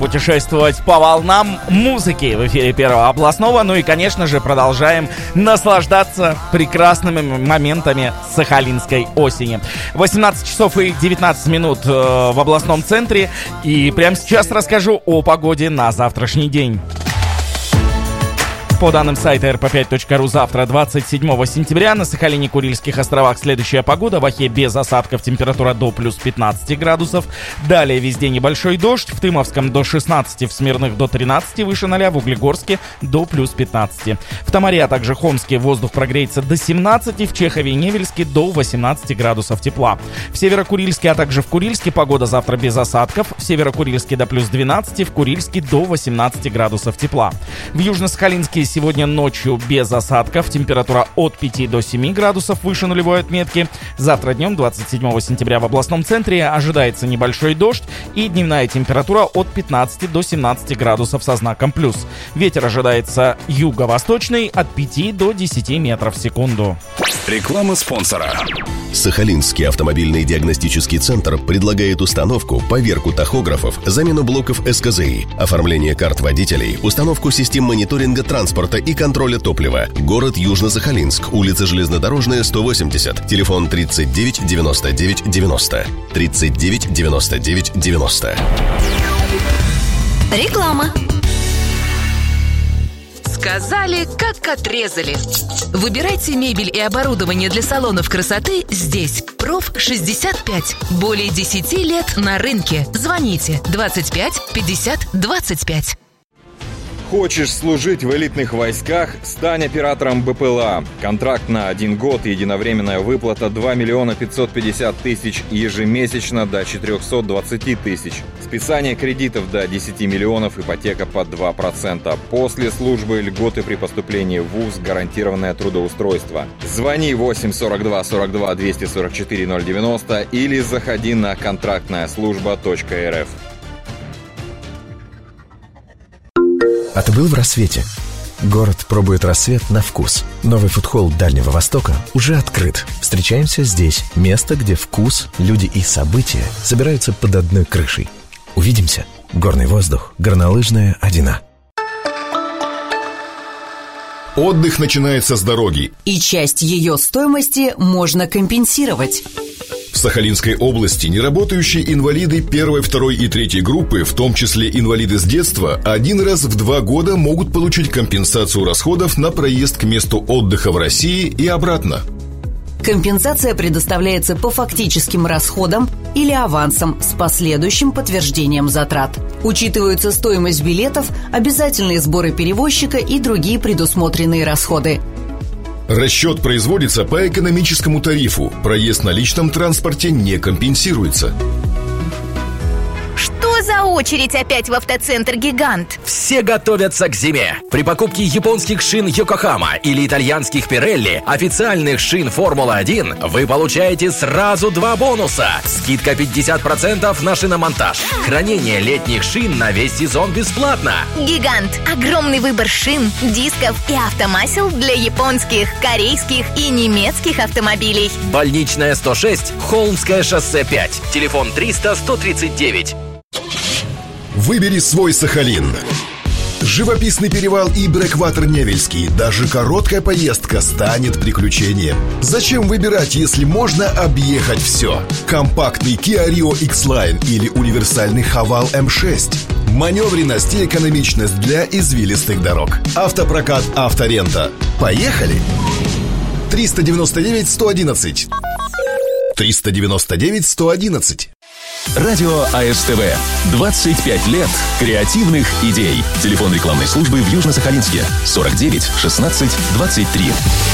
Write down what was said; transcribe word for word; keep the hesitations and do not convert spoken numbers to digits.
Путешествовать по волнам музыки в эфире Первого областного. Ну и, конечно же, продолжаем наслаждаться прекрасными моментами сахалинской осени. восемнадцать часов и девятнадцать минут э, в областном центре. И прямо сейчас расскажу о погоде на завтрашний день. По данным сайта эр пэ пять точка ру, завтра, двадцать седьмого сентября, на Сахалине, Курильских островах следующая погода. В Охе без осадков, температура до плюс пятнадцати градусов. Далее везде небольшой дождь. В Тымовском до шестнадцати, в Смирных до тринадцати, выше ноля, в Углегорске до плюс пятнадцати. В Тамаре, а также Хомске воздух прогреется до семнадцати, в Чехове и Невельске до восемнадцати градусов тепла. В Северо-Курильске, а также в Курильске погода завтра без осадков. В Северо-Курильске до плюс двенадцати, в Курильске до восемнадцати градусов тепла. В Южно-Сахалинске сегодня ночью без осадков, температура от пяти до семи градусов выше нулевой отметки. Завтра днем, двадцать седьмого сентября, в областном центре ожидается небольшой дождь и дневная температура от пятнадцати до семнадцати градусов со знаком плюс. Ветер ожидается юго-восточный от пяти до десяти метров в секунду. Реклама спонсора. Сахалинский автомобильный диагностический центр предлагает установку, поверку тахографов, замену блоков эс ка зэ и, оформление карт водителей, установку систем мониторинга транспорта и контроля топлива. Город Южно-Сахалинск, улица Железнодорожная, сто восемьдесят, телефон тридцать девять девяносто девять девяносто, тридцать девять девяносто девять девяносто. Реклама. Сказали, как отрезали. Выбирайте мебель и оборудование для салонов красоты здесь. Проф шестьдесят пять. Более десяти лет на рынке. Звоните двадцать пять пятьдесят двадцать пять. Хочешь служить в элитных войсках? Стань оператором бэ пэ эл а. Контракт на один год, единовременная выплата два миллиона пятьсот пятьдесят тысяч, ежемесячно до четырехсот двадцати тысяч. Списание кредитов до десяти миллионов, ипотека под два процента. После службы льготы при поступлении в вуз, гарантированное трудоустройство. Звони восемь сорок два сорок два двести сорок четыре ноль девяносто или заходи на контрактная служба точка эр эф. А ты был в «Рассвете»? Город пробует рассвет на вкус. Новый фудхолл Дальнего Востока уже открыт. Встречаемся здесь. Место, где вкус, люди и события собираются под одной крышей. Увидимся. Горный воздух. Горнолыжная Одина. Отдых начинается с дороги. И часть ее стоимости можно компенсировать. В Сахалинской области неработающие инвалиды первой, второй и третьей группы, в том числе инвалиды с детства, один раз в два года могут получить компенсацию расходов на проезд к месту отдыха в России и обратно. Компенсация предоставляется по фактическим расходам или авансам с последующим подтверждением затрат. Учитываются стоимость билетов, обязательные сборы перевозчика и другие предусмотренные расходы. Расчет производится по экономическому тарифу. Проезд на личном транспорте не компенсируется. Что за очередь опять в автоцентр «Гигант»? Все готовятся к зиме. При покупке японских шин «Йокохама» или итальянских «Пирелли», официальных шин «Формула один», вы получаете сразу два бонуса. Скидка пятьдесят процентов на шиномонтаж. Хранение летних шин на весь сезон бесплатно. «Гигант» – огромный выбор шин, дисков и автомасел для японских, корейских и немецких автомобилей. Больничная сто шесть, Холмское шоссе пять. Телефон триста сто тридцать девять. Выбери свой Сахалин. Живописный перевал и брэкватер Невельский. Даже короткая поездка станет приключением. Зачем выбирать, если можно объехать все? Компактный Kia Rio X-Line или универсальный Haval эм шесть. Маневренность и экономичность для извилистых дорог. Автопрокат «Авторента». Поехали! триста девяносто девять сто одиннадцать. триста девяносто девять сто одиннадцать. Радио а эс тэ вэ. двадцать пять лет креативных идей. Телефон рекламной службы в Южно-Сахалинске. сорок девять шестнадцать двадцать три.